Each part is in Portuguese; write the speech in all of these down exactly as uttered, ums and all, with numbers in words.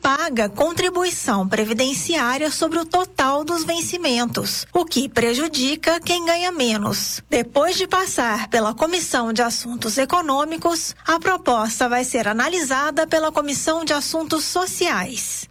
paga contribuição previdenciária sobre o total dos vencimentos, o que prejudica quem ganha menos. Depois de passar pela Comissão de Assuntos Econômicos, a proposta vai ser analisada pela Comissão de Assuntos Sociais.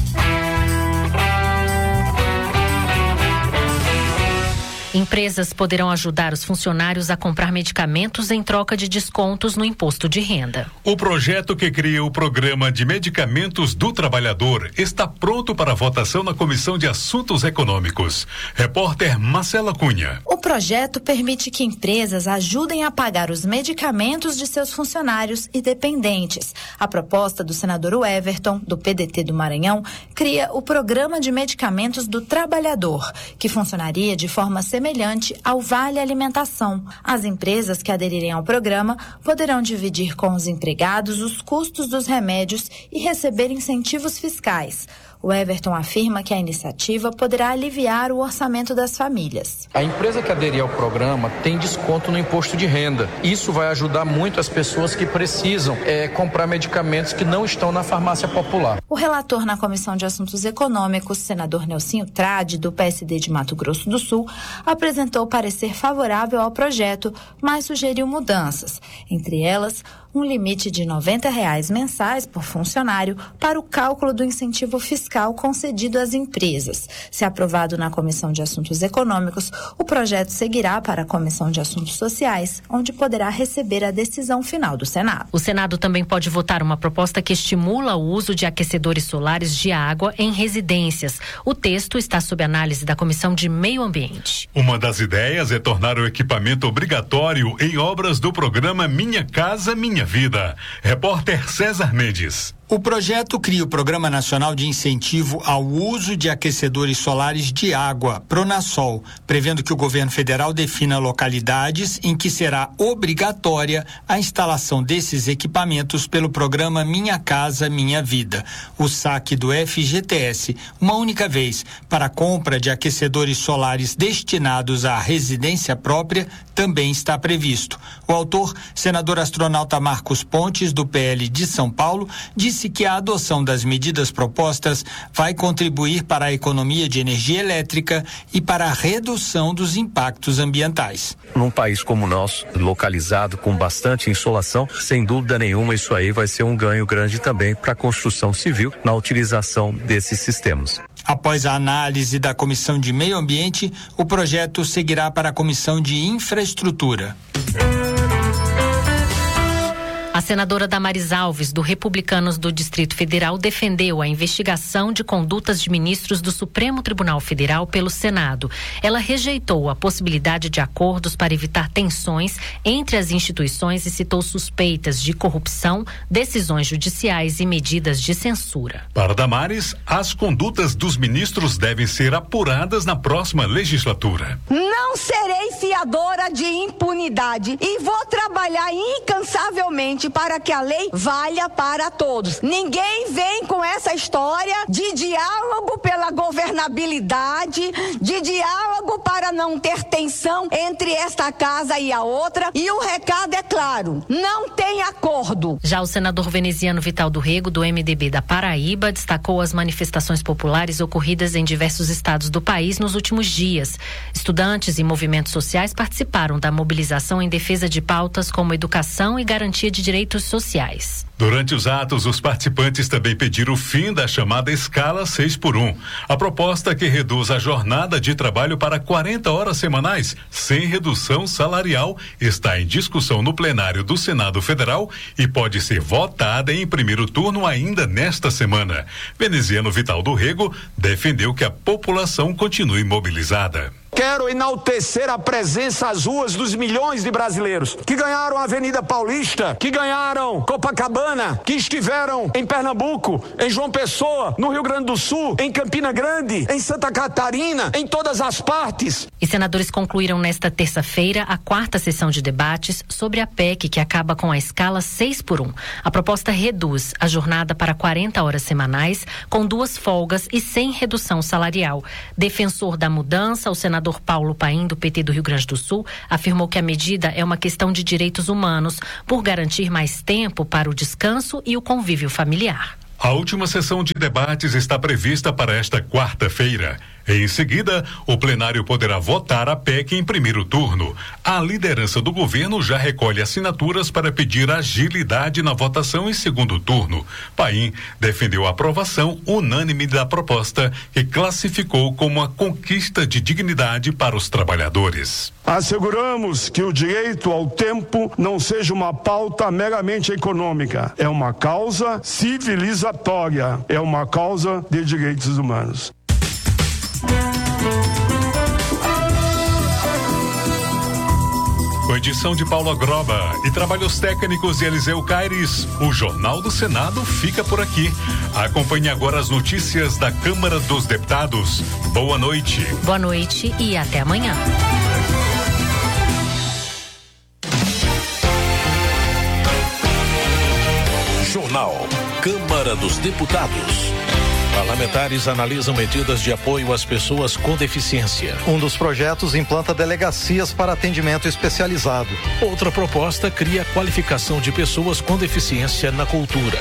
Empresas poderão ajudar os funcionários a comprar medicamentos em troca de descontos no imposto de renda. O projeto que cria o Programa de Medicamentos do Trabalhador está pronto para votação na Comissão de Assuntos Econômicos. Repórter Marcela Cunha. O projeto permite que empresas ajudem a pagar os medicamentos de seus funcionários e dependentes. A proposta do senador Everton, do P D T do Maranhão, cria o Programa de Medicamentos do Trabalhador, que funcionaria de forma semelhante semelhante ao Vale Alimentação. As empresas que aderirem ao programa poderão dividir com os empregados os custos dos remédios e receber incentivos fiscais. O Everton afirma que a iniciativa poderá aliviar o orçamento das famílias. A empresa que aderir ao programa tem desconto no imposto de renda. Isso vai ajudar muito as pessoas que precisam é, comprar medicamentos que não estão na farmácia popular. O relator na Comissão de Assuntos Econômicos, senador Nelsinho Trade, do P S D de Mato Grosso do Sul, apresentou parecer favorável ao projeto, mas sugeriu mudanças. Entre elas, um limite de noventa reais mensais por funcionário para o cálculo do incentivo fiscal concedido às empresas. Se aprovado na Comissão de Assuntos Econômicos, o projeto seguirá para a Comissão de Assuntos Sociais, onde poderá receber a decisão final do Senado. O Senado também pode votar uma proposta que estimula o uso de aquecedores solares de água em residências. O texto está sob análise da Comissão de Meio Ambiente. Uma das ideias é tornar o equipamento obrigatório em obras do programa Minha Casa Minha Vida. Repórter César Mendes. O projeto cria o Programa Nacional de Incentivo ao Uso de Aquecedores Solares de Água, Pronasol, prevendo que o governo federal defina localidades em que será obrigatória a instalação desses equipamentos pelo programa Minha Casa Minha Vida. O saque do F G T S, uma única vez, para a compra de aquecedores solares destinados à residência própria, também está previsto. O autor, senador astronauta Marcos Pontes, do P L de São Paulo, disse que a adoção das medidas propostas vai contribuir para a economia de energia elétrica e para a redução dos impactos ambientais. Num país como o nosso, localizado com bastante insolação, sem dúvida nenhuma isso aí vai ser um ganho grande também para a construção civil na utilização desses sistemas. Após a análise da Comissão de Meio Ambiente, o projeto seguirá para a Comissão de Infraestrutura. A senadora Damares Alves, do Republicanos do Distrito Federal, defendeu a investigação de condutas de ministros do Supremo Tribunal Federal pelo Senado. Ela rejeitou a possibilidade de acordos para evitar tensões entre as instituições e citou suspeitas de corrupção, decisões judiciais e medidas de censura. Para Damares, as condutas dos ministros devem ser apuradas na próxima legislatura. Não serei fiadora de impunidade e vou trabalhar incansavelmente para que a lei valha para todos. Ninguém vem com essa história de diálogo pela governabilidade, de diálogo para não ter tensão entre esta casa e a outra. E o recado é claro, não tem acordo. Já o senador veneziano Vital do Rego, do M D B da Paraíba, destacou as manifestações populares ocorridas em diversos estados do país nos últimos dias. Estudantes e movimentos sociais participaram da mobilização em defesa de pautas como educação e garantia de direitos sociais. Durante os atos, os participantes também pediram o fim da chamada escala seis por um. A proposta que reduz a jornada de trabalho para quarenta horas semanais, sem redução salarial, está em discussão no plenário do Senado Federal e pode ser votada em primeiro turno ainda nesta semana. Veneziano Vital do Rego defendeu que a população continue mobilizada. Quero enaltecer a presença às ruas dos milhões de brasileiros que ganharam a Avenida Paulista, que ganharam Copacabana, que estiveram em Pernambuco, em João Pessoa, no Rio Grande do Sul, em Campina Grande, em Santa Catarina, em todas as partes. E senadores concluíram nesta terça-feira a quarta sessão de debates sobre a P E C que acaba com a escala seis por um. A proposta reduz a jornada para quarenta horas semanais, com duas folgas e sem redução salarial. Defensor da mudança, o senador Paulo Paim, do P T do Rio Grande do Sul, afirmou que a medida é uma questão de direitos humanos, por garantir mais tempo para o descanso e o convívio familiar. A última sessão de debates está prevista para esta quarta-feira. Em seguida, o plenário poderá votar a P E C em primeiro turno. A liderança do governo já recolhe assinaturas para pedir agilidade na votação em segundo turno. Paim defendeu a aprovação unânime da proposta, que classificou como uma conquista de dignidade para os trabalhadores. Asseguramos que o direito ao tempo não seja uma pauta meramente econômica. É uma causa civilizatória, é uma causa de direitos humanos. Com edição de Paula Groba e trabalhos técnicos de Eliseu Caires, o Jornal do Senado fica por aqui. Acompanhe agora as notícias da Câmara dos Deputados. Boa noite. Boa noite e até amanhã. Jornal Câmara dos Deputados. Parlamentares analisam medidas de apoio às pessoas com deficiência. Um dos projetos implanta delegacias para atendimento especializado. Outra proposta cria a qualificação de pessoas com deficiência na cultura.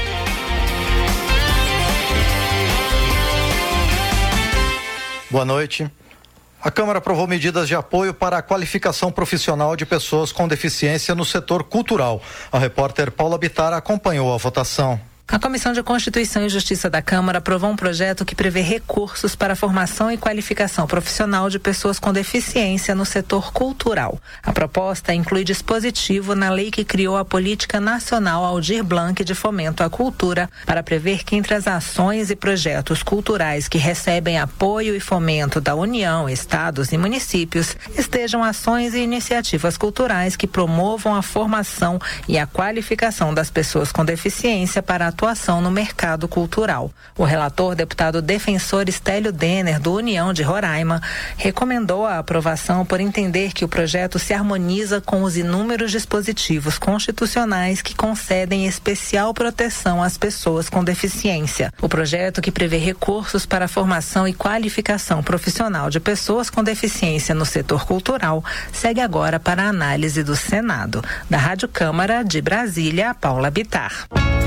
Boa noite. A Câmara aprovou medidas de apoio para a qualificação profissional de pessoas com deficiência no setor cultural. A repórter Paula Bittar acompanhou a votação. A Comissão de Constituição e Justiça da Câmara aprovou um projeto que prevê recursos para a formação e qualificação profissional de pessoas com deficiência no setor cultural. A proposta inclui dispositivo na lei que criou a Política Nacional Aldir Blanc de Fomento à Cultura, para prever que entre as ações e projetos culturais que recebem apoio e fomento da União, estados e municípios, estejam ações e iniciativas culturais que promovam a formação e a qualificação das pessoas com deficiência para a atuação no mercado cultural. O relator, deputado defensor Estélio Denner, do União de Roraima, recomendou a aprovação por entender que o projeto se harmoniza com os inúmeros dispositivos constitucionais que concedem especial proteção às pessoas com deficiência. O projeto, que prevê recursos para a formação e qualificação profissional de pessoas com deficiência no setor cultural, segue agora para a análise do Senado. Da Rádio Câmara de Brasília, Paula Bittar.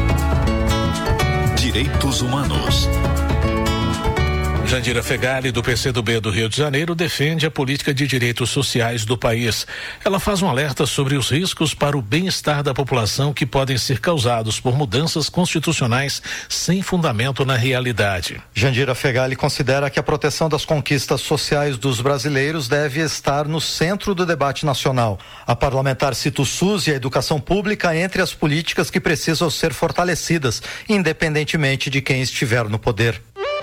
Direitos Humanos. Jandira Fegali, do P C do B do Rio de Janeiro, defende a política de direitos sociais do país. Ela faz um alerta sobre os riscos para o bem-estar da população que podem ser causados por mudanças constitucionais sem fundamento na realidade. Jandira Fegali considera que a proteção das conquistas sociais dos brasileiros deve estar no centro do debate nacional. A parlamentar cita o SUS e a educação pública entre as políticas que precisam ser fortalecidas, independentemente de quem estiver no poder.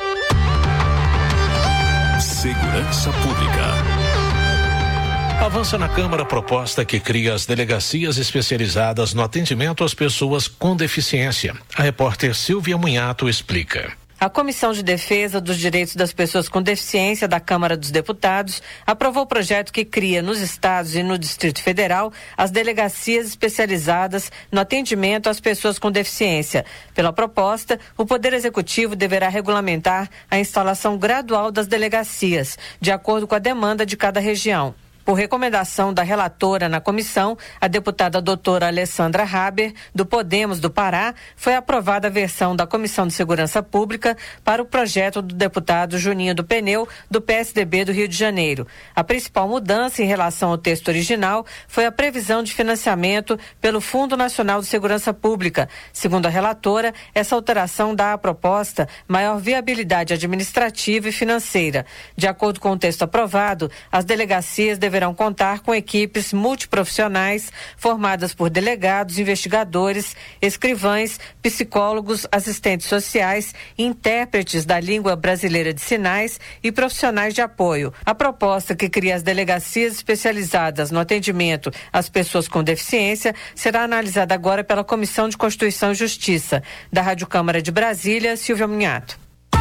Segurança Pública. Avança na Câmara a proposta que cria as delegacias especializadas no atendimento às pessoas com deficiência. A repórter Silvia Munhato explica. A Comissão de Defesa dos Direitos das Pessoas com Deficiência da Câmara dos Deputados aprovou o projeto que cria nos estados e no Distrito Federal as delegacias especializadas no atendimento às pessoas com deficiência. Pela proposta, o Poder Executivo deverá regulamentar a instalação gradual das delegacias, de acordo com a demanda de cada região. Por recomendação da relatora na comissão, a deputada doutora Alessandra Haber, do Podemos do Pará, foi aprovada a versão da Comissão de Segurança Pública para o projeto do deputado Juninho do Pneu, do P S D B do Rio de Janeiro. A principal mudança em relação ao texto original foi a previsão de financiamento pelo Fundo Nacional de Segurança Pública. Segundo a relatora, essa alteração dá à proposta maior viabilidade administrativa e financeira. De acordo com o texto aprovado, as delegacias deverão deverão contar com equipes multiprofissionais formadas por delegados, investigadores, escrivães, psicólogos, assistentes sociais, intérpretes da língua brasileira de sinais e profissionais de apoio. A proposta, que cria as delegacias especializadas no atendimento às pessoas com deficiência, será analisada agora pela Comissão de Constituição e Justiça. Da Rádio Câmara de Brasília, Silvia Munhato.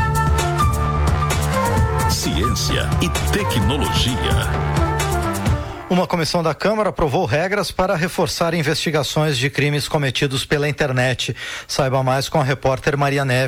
Ciência e tecnologia. Uma comissão da Câmara aprovou regras para reforçar investigações de crimes cometidos pela internet. Saiba mais com a repórter Maria Neves.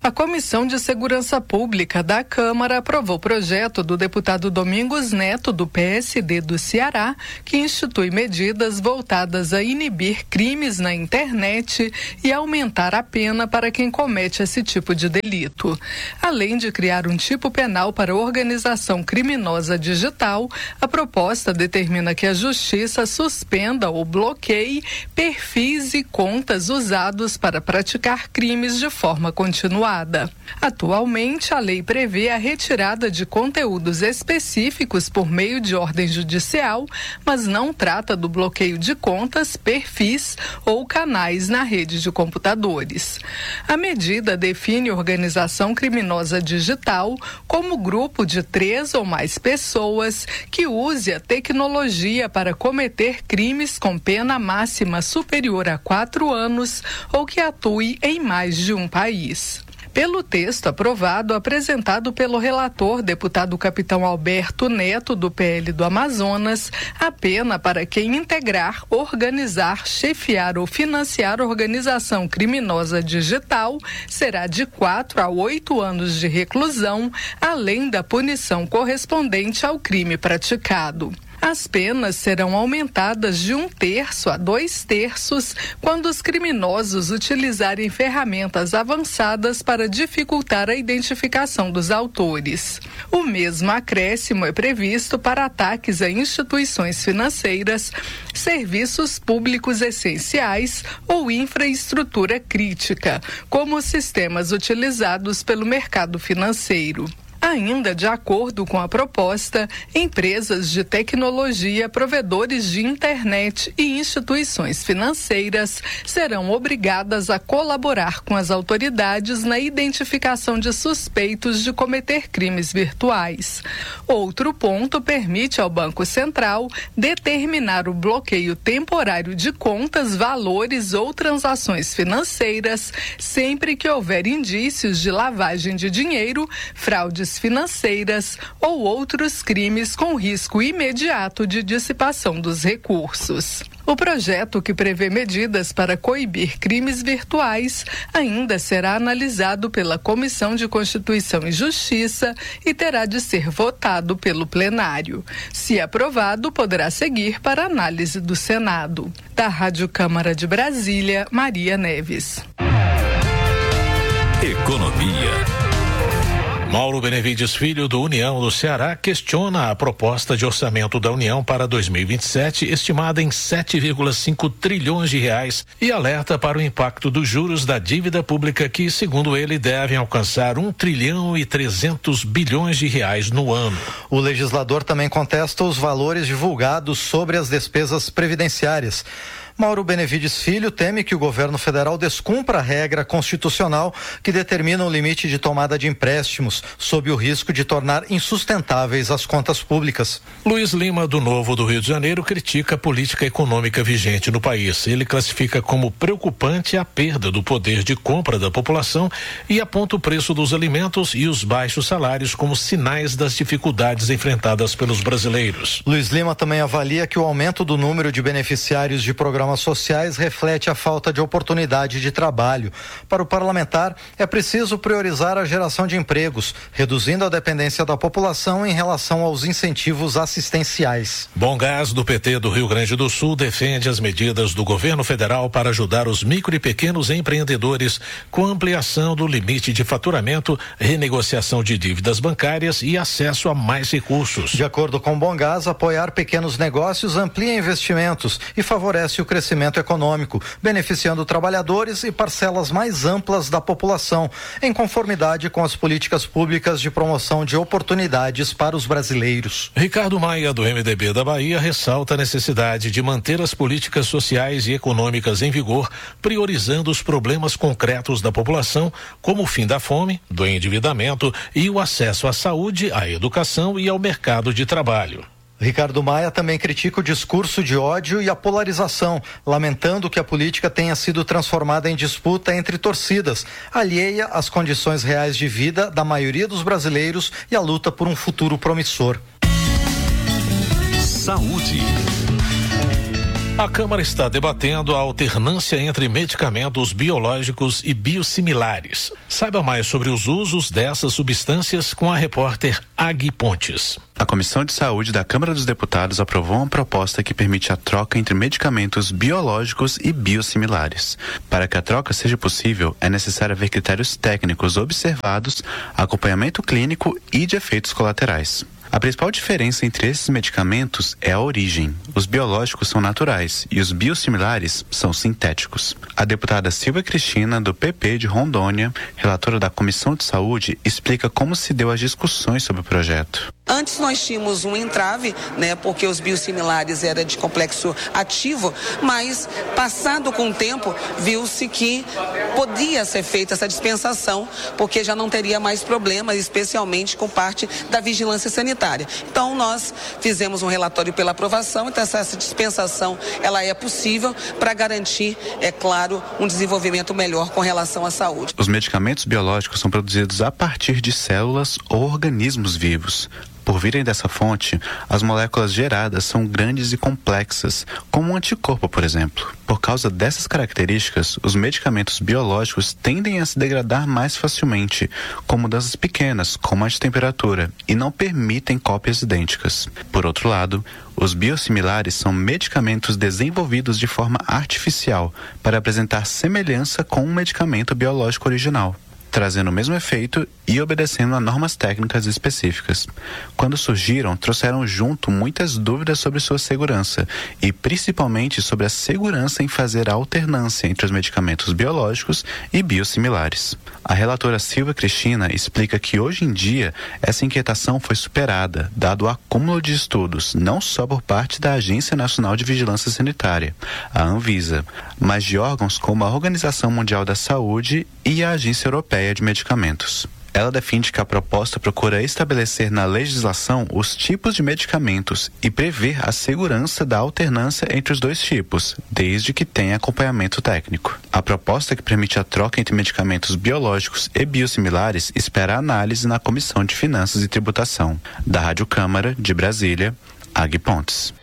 A Comissão de Segurança Pública da Câmara aprovou o projeto do deputado Domingos Neto, do P S D do Ceará, que institui medidas voltadas a inibir crimes na internet e aumentar a pena para quem comete esse tipo de delito. Além de criar um tipo penal para organização criminosa digital, a proposta determina que a Justiça suspenda ou bloqueie perfis e contas usados para praticar crimes de forma continuada. Atualmente, a lei prevê a retirada de conteúdos específicos por meio de ordem judicial, mas não trata do bloqueio de contas, perfis ou canais na rede de computadores. A medida define organização criminosa digital como grupo de três ou mais pessoas que use a tecnologia para cometer crimes com pena máxima superior a quatro anos ou que atue em mais de um país. Pelo texto aprovado, apresentado pelo relator, deputado Capitão Alberto Neto, do P L do Amazonas, a pena para quem integrar, organizar, chefiar ou financiar organização criminosa digital será de quatro a oito anos de reclusão, além da punição correspondente ao crime praticado. As penas serão aumentadas de um terço a dois terços quando os criminosos utilizarem ferramentas avançadas para dificultar a identificação dos autores. O mesmo acréscimo é previsto para ataques a instituições financeiras, serviços públicos essenciais ou infraestrutura crítica, como os sistemas utilizados pelo mercado financeiro. Ainda de acordo com a proposta, empresas de tecnologia, provedores de internet e instituições financeiras serão obrigadas a colaborar com as autoridades na identificação de suspeitos de cometer crimes virtuais. Outro ponto permite ao Banco Central determinar o bloqueio temporário de contas, valores ou transações financeiras sempre que houver indícios de lavagem de dinheiro, fraudes financeiras ou outros crimes com risco imediato de dissipação dos recursos. O projeto, que prevê medidas para coibir crimes virtuais, ainda será analisado pela Comissão de Constituição e Justiça e terá de ser votado pelo plenário. Se aprovado, poderá seguir para análise do Senado. Da Rádio Câmara de Brasília, Maria Neves. Economia. Mauro Benevides Filho, do União do Ceará, questiona a proposta de orçamento da União para dois mil e vinte e sete, estimada em sete vírgula cinco trilhões de reais, e alerta para o impacto dos juros da dívida pública que, segundo ele, devem alcançar um trilhão e trezentos bilhões de reais no ano. O legislador também contesta os valores divulgados sobre as despesas previdenciárias. Mauro Benevides Filho teme que o governo federal descumpra a regra constitucional que determina o limite de tomada de empréstimos, sob o risco de tornar insustentáveis as contas públicas. Luiz Lima, do Novo do Rio de Janeiro, critica a política econômica vigente no país. Ele classifica como preocupante a perda do poder de compra da população e aponta o preço dos alimentos e os baixos salários como sinais das dificuldades enfrentadas pelos brasileiros. Luiz Lima também avalia que o aumento do número de beneficiários de programas sociais reflete a falta de oportunidade de trabalho. Para o parlamentar, é preciso priorizar a geração de empregos, reduzindo a dependência da população em relação aos incentivos assistenciais. Bom Gás, do P T do Rio Grande do Sul, defende as medidas do governo federal para ajudar os micro e pequenos empreendedores com ampliação do limite de faturamento, renegociação de dívidas bancárias e acesso a mais recursos. De acordo com Bom Gás, apoiar pequenos negócios amplia investimentos e favorece o crescimento econômico, beneficiando trabalhadores e parcelas mais amplas da população, em conformidade com as políticas públicas de promoção de oportunidades para os brasileiros. Ricardo Maia, do M D B da Bahia, ressalta a necessidade de manter as políticas sociais e econômicas em vigor, priorizando os problemas concretos da população, como o fim da fome, do endividamento e o acesso à saúde, à educação e ao mercado de trabalho. Ricardo Maia também critica o discurso de ódio e a polarização, lamentando que a política tenha sido transformada em disputa entre torcidas, alheia às condições reais de vida da maioria dos brasileiros e a luta por um futuro promissor. Saúde. A Câmara está debatendo a alternância entre medicamentos biológicos e biosimilares. Saiba mais sobre os usos dessas substâncias com a repórter Agui Pontes. A Comissão de Saúde da Câmara dos Deputados aprovou uma proposta que permite a troca entre medicamentos biológicos e biosimilares. Para que a troca seja possível, é necessário haver critérios técnicos observados, acompanhamento clínico e de efeitos colaterais. A principal diferença entre esses medicamentos é a origem. Os biológicos são naturais e os biosimilares são sintéticos. A deputada Silvia Cristina, do P P de Rondônia, relatora da Comissão de Saúde, explica como se deu as discussões sobre o projeto. Antes nós tínhamos um entrave, né, porque os biosimilares eram de complexo ativo, mas passado com o tempo, viu-se que podia ser feita essa dispensação, porque já não teria mais problemas, especialmente com parte da vigilância sanitária. Então nós fizemos um relatório pela aprovação, então essa dispensação ela é possível para garantir, é claro, um desenvolvimento melhor com relação à saúde. Os medicamentos biológicos são produzidos a partir de células ou organismos vivos. Por virem dessa fonte, as moléculas geradas são grandes e complexas, como um anticorpo, por exemplo. Por causa dessas características, os medicamentos biológicos tendem a se degradar mais facilmente, com mudanças pequenas, como a de temperatura, e não permitem cópias idênticas. Por outro lado, os biosimilares são medicamentos desenvolvidos de forma artificial para apresentar semelhança com um medicamento biológico original, trazendo o mesmo efeito e obedecendo a normas técnicas específicas. Quando surgiram, trouxeram junto muitas dúvidas sobre sua segurança e principalmente sobre a segurança em fazer a alternância entre os medicamentos biológicos e biosimilares. A relatora Silvia Cristina explica que hoje em dia essa inquietação foi superada, dado o acúmulo de estudos, não só por parte da Agência Nacional de Vigilância Sanitária, a Anvisa, mas de órgãos como a Organização Mundial da Saúde e a Agência Europeia de Medicamentos. Ela defende que a proposta procura estabelecer na legislação os tipos de medicamentos e prever a segurança da alternância entre os dois tipos, desde que tenha acompanhamento técnico. A proposta que permite a troca entre medicamentos biológicos e biosimilares espera análise na Comissão de Finanças e Tributação. Da Rádio Câmara, de Brasília, Agui Pontes.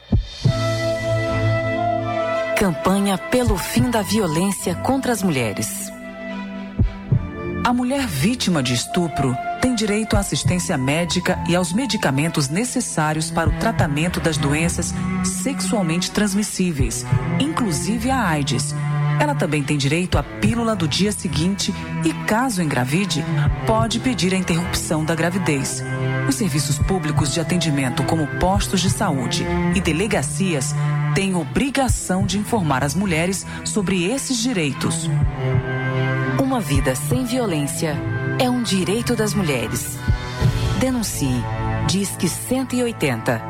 Campanha pelo fim da violência contra as mulheres. A mulher vítima de estupro tem direito à assistência médica e aos medicamentos necessários para o tratamento das doenças sexualmente transmissíveis, inclusive a AIDS. Ela também tem direito à pílula do dia seguinte e, caso engravide, pode pedir a interrupção da gravidez. Os serviços públicos de atendimento, como postos de saúde e delegacias, têm obrigação de informar as mulheres sobre esses direitos. Uma vida sem violência é um direito das mulheres. Denuncie. Disque cento e oitenta.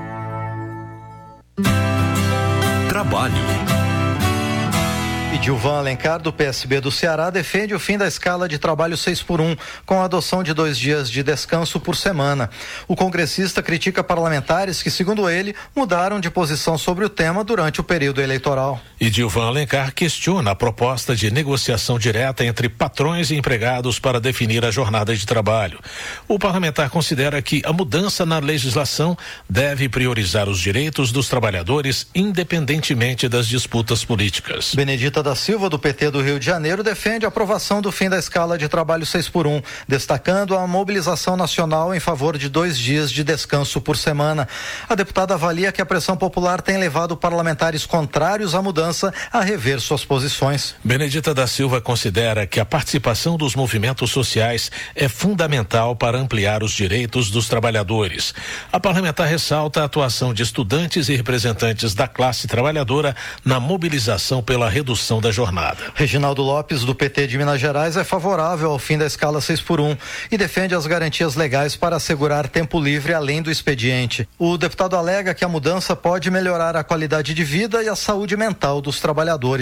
Trabalho. E Dilvan Alencar, do P S B do Ceará, defende o fim da escala de trabalho seis por um, com a adoção de dois dias de descanso por semana. O congressista critica parlamentares que, segundo ele, mudaram de posição sobre o tema durante o período eleitoral. E Dilvan Alencar questiona a proposta de negociação direta entre patrões e empregados para definir a jornada de trabalho. O parlamentar considera que a mudança na legislação deve priorizar os direitos dos trabalhadores, independentemente das disputas políticas. Benedita da Silva, do P T do Rio de Janeiro, defende a aprovação do fim da escala de trabalho seis por um, destacando a mobilização nacional em favor de dois dias de descanso por semana. A deputada avalia que a pressão popular tem levado parlamentares contrários à mudança a rever suas posições. Benedita da Silva considera que a participação dos movimentos sociais é fundamental para ampliar os direitos dos trabalhadores. A parlamentar ressalta a atuação de estudantes e representantes da classe trabalhadora na mobilização pela redução da jornada. Reginaldo Lopes, do P T de Minas Gerais, é favorável ao fim da escala seis por um e defende as garantias legais para assegurar tempo livre além do expediente. O deputado alega que a mudança pode melhorar a qualidade de vida e a saúde mental dos trabalhadores.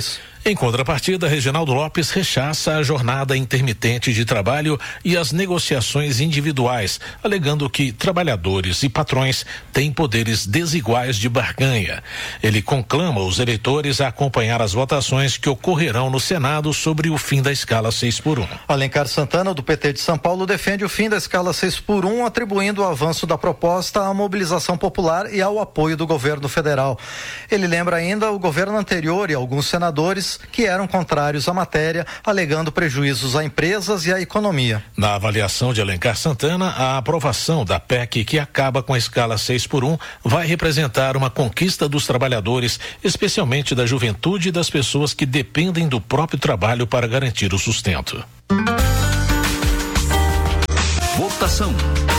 Em contrapartida, Reginaldo Lopes rechaça a jornada intermitente de trabalho e as negociações individuais, alegando que trabalhadores e patrões têm poderes desiguais de barganha. Ele conclama os eleitores a acompanhar as votações que ocorrerão no Senado sobre o fim da escala seis por um. Alencar Santana, do P T de São Paulo, defende o fim da escala seis por um, atribuindo o avanço da proposta à mobilização popular e ao apoio do governo federal. Ele lembra ainda o governo anterior e alguns senadores que eram contrários à matéria, alegando prejuízos a empresas e à economia. Na avaliação de Alencar Santana, a aprovação da P E C que acaba com a escala seis por um vai representar uma conquista dos trabalhadores, especialmente da juventude e das pessoas que dependem do próprio trabalho para garantir o sustento. Votação.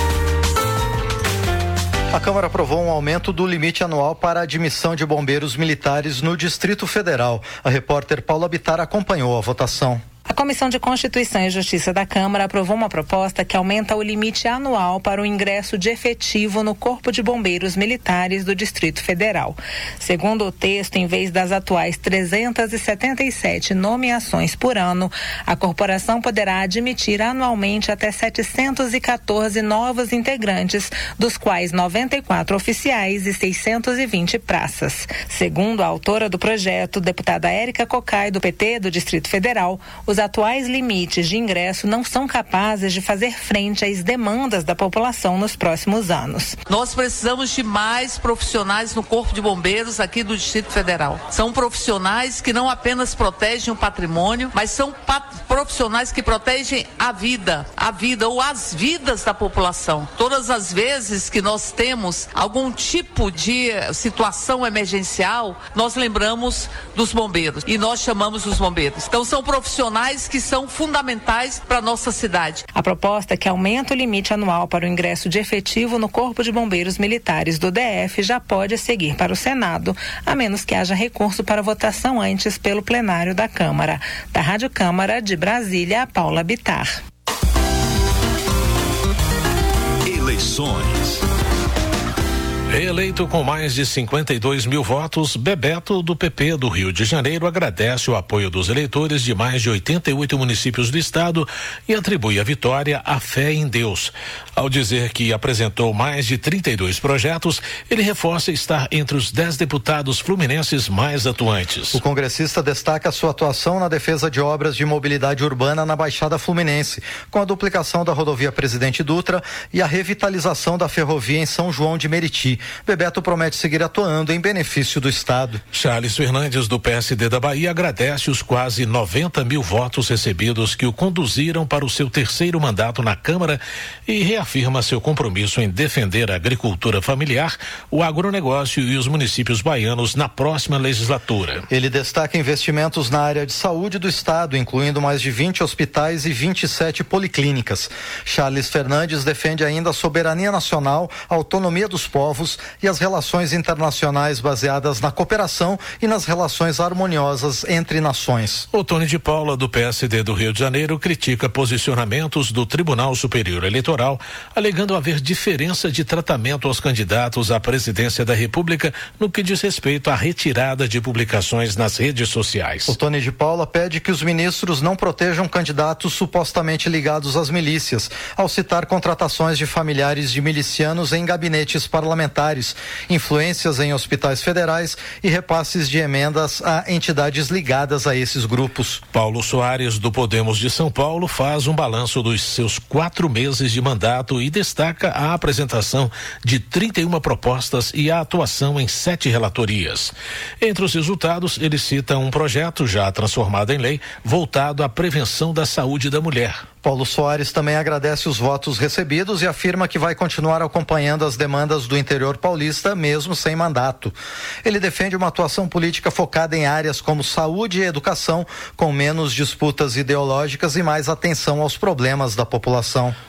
A Câmara aprovou um aumento do limite anual para a admissão de bombeiros militares no Distrito Federal. A repórter Paula Bittar acompanhou a votação. A Comissão de Constituição e Justiça da Câmara aprovou uma proposta que aumenta o limite anual para o ingresso de efetivo no Corpo de Bombeiros Militares do Distrito Federal. Segundo o texto, em vez das atuais trezentas e setenta e sete nomeações por ano, a corporação poderá admitir anualmente até setecentos e quatorze novos integrantes, dos quais noventa e quatro oficiais e seiscentos e vinte praças. Segundo a autora do projeto, deputada Érica Cocai, do P T do Distrito Federal, os Os atuais limites de ingresso não são capazes de fazer frente às demandas da população nos próximos anos. Nós precisamos de mais profissionais no Corpo de Bombeiros aqui do Distrito Federal. São profissionais que não apenas protegem o patrimônio, mas são pat- profissionais que protegem a vida, a vida ou as vidas da população. Todas as vezes que nós temos algum tipo de situação emergencial, nós lembramos dos bombeiros e nós chamamos os bombeiros. Então são profissionais que são fundamentais para a nossa cidade. A proposta que aumenta o limite anual para o ingresso de efetivo no Corpo de Bombeiros Militares do D F já pode seguir para o Senado, a menos que haja recurso para votação antes pelo plenário da Câmara. Da Rádio Câmara de Brasília, Paula Bittar. Eleições. Reeleito com mais de cinquenta e dois mil votos, Bebeto, do P P do Rio de Janeiro, agradece o apoio dos eleitores de mais de oitenta e oito municípios do estado e atribui a vitória à fé em Deus. Ao dizer que apresentou mais de trinta e dois projetos, ele reforça estar entre os dez deputados fluminenses mais atuantes. O congressista destaca sua atuação na defesa de obras de mobilidade urbana na Baixada Fluminense, com a duplicação da rodovia Presidente Dutra e a revitalização da ferrovia em São João de Meriti. Bebeto promete seguir atuando em benefício do estado. Charles Fernandes, do P S D da Bahia, agradece os quase noventa mil votos recebidos que o conduziram para o seu terceiro mandato na Câmara e reafirma seu compromisso em defender a agricultura familiar, o agronegócio e os municípios baianos na próxima legislatura. Ele destaca investimentos na área de saúde do estado, incluindo mais de vinte hospitais e vinte e sete policlínicas. Charles Fernandes defende ainda a soberania nacional, a autonomia dos povos e as relações internacionais baseadas na cooperação e nas relações harmoniosas entre nações. O Tony de Paula, do P S D do Rio de Janeiro, critica posicionamentos do Tribunal Superior Eleitoral, alegando haver diferença de tratamento aos candidatos à presidência da República no que diz respeito à retirada de publicações nas redes sociais. O Tony de Paula pede que os ministros não protejam candidatos supostamente ligados às milícias, ao citar contratações de familiares de milicianos em gabinetes parlamentares, influências em hospitais federais e repasses de emendas a entidades ligadas a esses grupos. Paulo Soares, do Podemos de São Paulo, faz um balanço dos seus quatro meses de mandato e destaca a apresentação de trinta e uma propostas e a atuação em sete relatorias. Entre os resultados, ele cita um projeto já transformado em lei voltado à prevenção da saúde da mulher. Paulo Soares também agradece os votos recebidos e afirma que vai continuar acompanhando as demandas do interior paulista, mesmo sem mandato. Ele defende uma atuação política focada em áreas como saúde e educação, com menos disputas ideológicas e mais atenção aos problemas da população.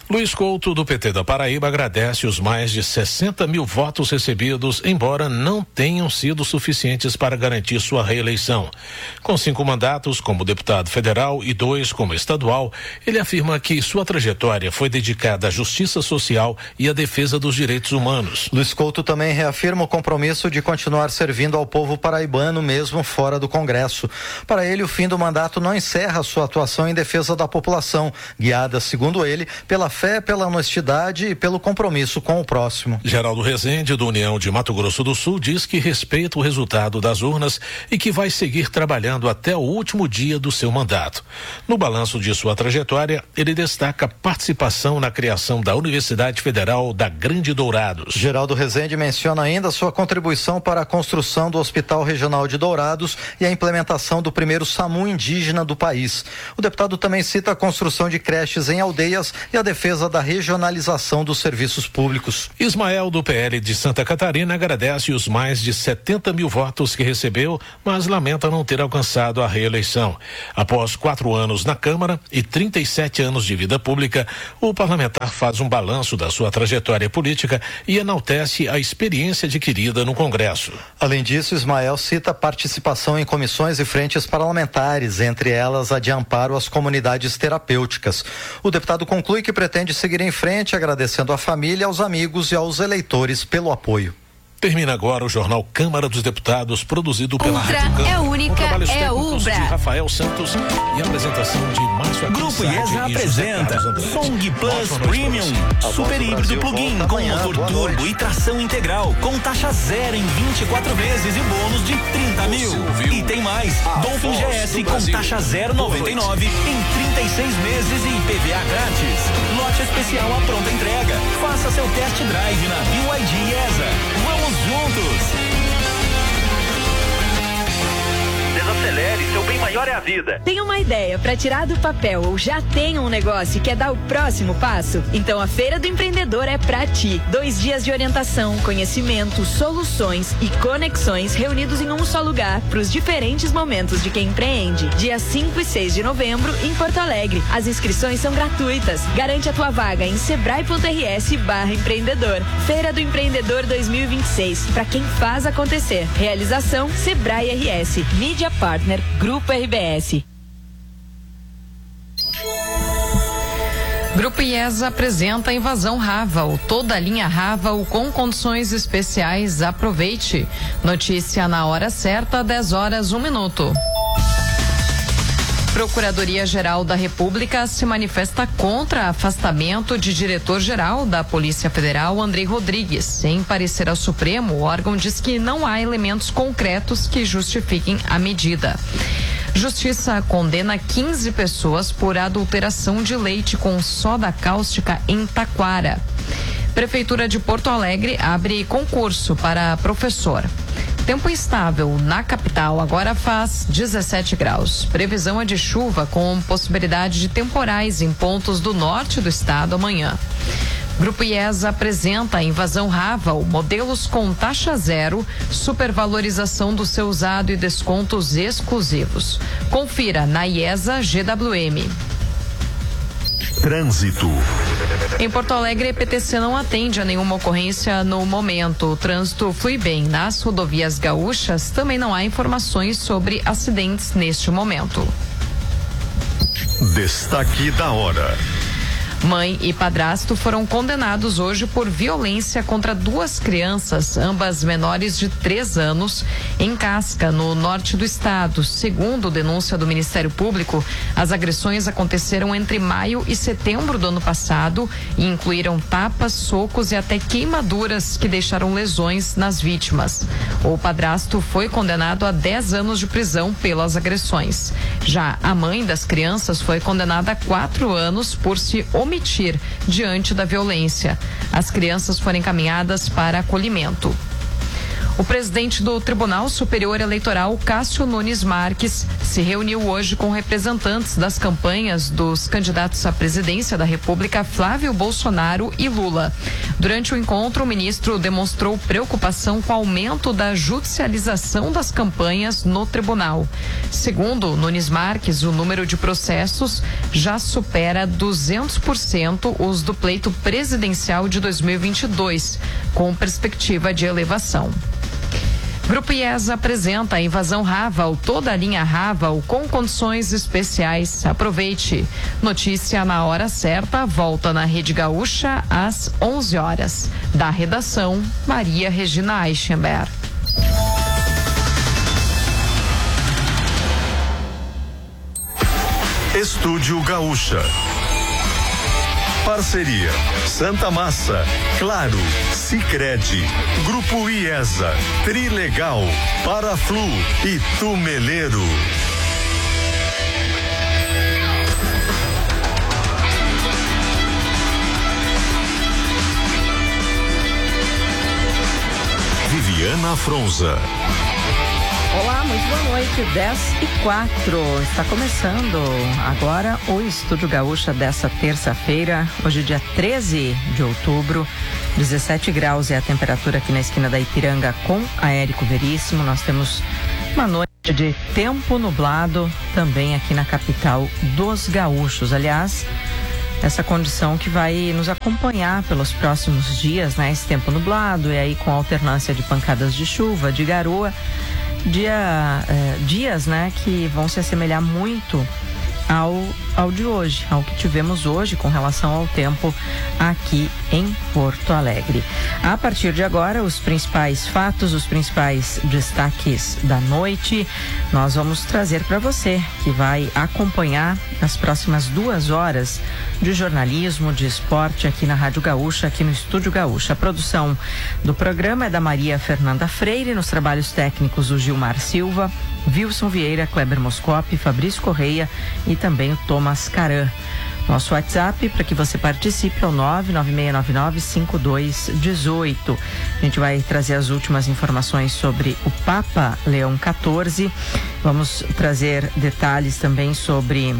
Luiz Couto, do P T da Paraíba, agradece os mais de sessenta mil votos recebidos, embora não tenham sido suficientes para garantir sua reeleição. Com cinco mandatos como deputado federal e dois como estadual, ele afirma que sua trajetória foi dedicada à justiça social e à defesa dos direitos humanos. Luiz Couto também reafirma o compromisso de continuar servindo ao povo paraibano, mesmo fora do Congresso. Para ele, o fim do mandato não encerra sua atuação em defesa da população, guiada, segundo ele, pela fé, pela honestidade e pelo compromisso com o próximo. Geraldo Rezende, do União de Mato Grosso do Sul, diz que respeita o resultado das urnas e que vai seguir trabalhando até o último dia do seu mandato. No balanço de sua trajetória, ele destaca a participação na criação da Universidade Federal da Grande Dourados. Geraldo Rezende menciona ainda sua contribuição para a construção do Hospital Regional de Dourados e a implementação do primeiro SAMU indígena do país. O deputado também cita a construção de creches em aldeias e a defesa da regionalização dos serviços públicos. Ismael, do P L de Santa Catarina, agradece os mais de setenta mil votos que recebeu, mas lamenta não ter alcançado a reeleição. Após quatro anos na Câmara e trinta e sete anos de vida pública, o parlamentar faz um balanço da sua trajetória política e enaltece a experiência adquirida no Congresso. Além disso, Ismael cita a participação em comissões e frentes parlamentares, entre elas a de amparo às comunidades terapêuticas. O deputado conclui que pretende de seguir em frente, agradecendo à família, aos amigos e aos eleitores pelo apoio. Termina agora o jornal Câmara dos Deputados, produzido pela Ultra Rádio Câmara. é única, é Ubra. De Rafael Santos e a apresentação de Márcio Grupo IESA apresenta Song Plus Premium, super híbrido plug-in com motor turbo e tração integral, com taxa zero em vinte e quatro vezes e bônus de trinta mil. E tem mais, Dolphin G S com taxa zero vírgula noventa e nove em trinta e seis meses e I P V A grátis. Lote especial à pronta entrega. Faça seu test drive na B Y D IESA. Vamos juntos! Desacelere, seu bem maior é a vida. Tem uma ideia para tirar do papel ou já tem um negócio e quer dar o próximo passo? Então a Feira do Empreendedor é pra ti. Dois dias de orientação, conhecimento, soluções e conexões reunidos em um só lugar para os diferentes momentos de quem empreende. Dia cinco e seis de novembro em Porto Alegre. As inscrições são gratuitas. Garante a tua vaga em sebrae.rs barra empreendedor. Feira do Empreendedor dois mil e vinte e seis. Para quem faz acontecer. Realização Sebrae R S. Mídia Partner Grupo R B S. Grupo IESA apresenta a invasão Raval. Toda a linha Raval com condições especiais. Aproveite. Notícia na hora certa, dez horas, um minuto. Procuradoria-Geral da República se manifesta contra afastamento de diretor-geral da Polícia Federal, Andrei Rodrigues. Em parecer ao Supremo, o órgão diz que não há elementos concretos que justifiquem a medida. Justiça condena quinze pessoas por adulteração de leite com soda cáustica em Taquara. Prefeitura de Porto Alegre abre concurso para professor. Tempo instável na capital, agora faz dezessete graus. Previsão é de chuva com possibilidade de temporais em pontos do norte do estado amanhã. Grupo IESA apresenta a invasão Raval, modelos com taxa zero, supervalorização do seu usado e descontos exclusivos. Confira na IESA G W M. Trânsito. Em Porto Alegre, a P T C não atende a nenhuma ocorrência no momento. O trânsito flui bem. Nas rodovias gaúchas, também não há informações sobre acidentes neste momento. Destaque da hora. Mãe e padrasto foram condenados hoje por violência contra duas crianças, ambas menores de três anos, em Casca, no norte do estado. Segundo denúncia do Ministério Público, as agressões aconteceram entre maio e setembro do ano passado e incluíram tapas, socos e até queimaduras que deixaram lesões nas vítimas. O padrasto foi condenado a dez anos de prisão pelas agressões. Já a mãe das crianças foi condenada a quatro anos por se omitir diante da violência. As crianças foram encaminhadas para acolhimento. O presidente do Tribunal Superior Eleitoral, Cássio Nunes Marques, se reuniu hoje com representantes das campanhas dos candidatos à presidência da República, Flávio Bolsonaro e Lula. Durante o encontro, o ministro demonstrou preocupação com o aumento da judicialização das campanhas no tribunal. Segundo Nunes Marques, o número de processos já supera duzentos por cento os do pleito presidencial de dois mil e vinte e dois, com perspectiva de elevação. Grupo IESA apresenta a invasão Raval, toda a linha Raval com condições especiais. Aproveite. Notícia na hora certa, volta na Rede Gaúcha às onze horas. Da redação, Maria Regina Eichenberg. Estúdio Gaúcha. Parceria Santa Massa, Claro, Sicredi, Grupo IESA, Trilegal, Paraflu e Tumeleiro. Viviana Fronza. Olá, muito boa noite, dez e quatro. Está começando agora o Estúdio Gaúcha dessa terça-feira, hoje dia treze de outubro, dezessete graus é a temperatura aqui na esquina da Ipiranga com a Érico Veríssimo. Nós temos uma noite de tempo nublado também aqui na capital dos gaúchos. Aliás, essa condição que vai nos acompanhar pelos próximos dias, né? Esse tempo nublado e aí com alternância de pancadas de chuva, de garoa. Dia, eh, dias, né, que vão se assemelhar muito ao, ao de hoje, ao que tivemos hoje com relação ao tempo aqui em Porto Alegre. A partir de agora, os principais fatos, os principais destaques da noite, nós vamos trazer para você, que vai acompanhar as próximas duas horas de jornalismo, de esporte aqui na Rádio Gaúcha, aqui no Estúdio Gaúcha. A produção do programa é da Maria Fernanda Freire, nos trabalhos técnicos o Gilmar Silva, Wilson Vieira, Kleber Moscopi, Fabrício Correia e também o Thomas Caran. Nosso WhatsApp para que você participe é o nove nove seis nove nove cinco dois um oito. A gente vai trazer as últimas informações sobre o Papa Leão quatorze. Vamos trazer detalhes também sobre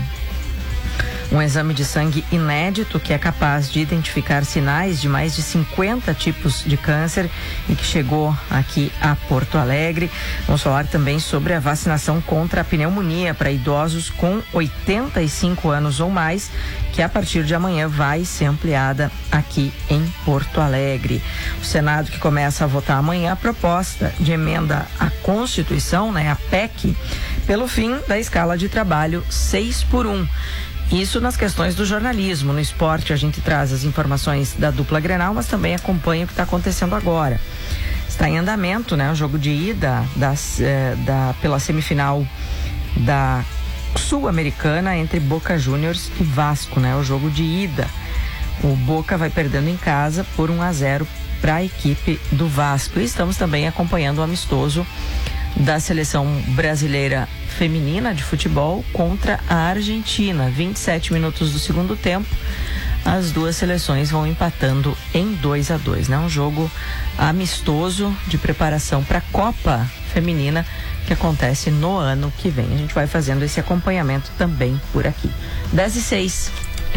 um exame de sangue inédito que é capaz de identificar sinais de mais de cinquenta tipos de câncer e que chegou aqui a Porto Alegre. Vamos falar também sobre a vacinação contra a pneumonia para idosos com oitenta e cinco anos ou mais, que a partir de amanhã vai ser ampliada aqui em Porto Alegre. O Senado que começa a votar amanhã a proposta de emenda à Constituição, né, a P E C, pelo fim da escala de trabalho seis por um. Isso nas questões do jornalismo. No esporte a gente traz as informações da dupla Grenal, mas também acompanha o que está acontecendo agora. Está em andamento, né, o jogo de ida das, eh, da, pela semifinal da Sul-Americana entre Boca Juniors e Vasco, né, o jogo de ida. O Boca vai perdendo em casa por um a zero para a equipe do Vasco. E estamos também acompanhando o amistoso da seleção brasileira feminina de futebol contra a Argentina. vinte e sete minutos do segundo tempo, as duas seleções vão empatando em dois a dois, né? Um jogo amistoso de preparação para a Copa Feminina que acontece no ano que vem. A gente vai fazendo esse acompanhamento também por aqui. dez e seis.